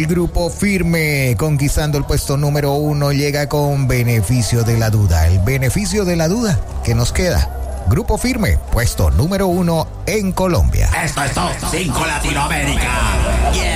El Grupo Firme, conquistando el puesto número 1, llega con Beneficio de la Duda. El beneficio de la duda que nos queda. Grupo Firme, puesto número 1 en Colombia. Esto es Top 5 Latinoamérica. Yeah.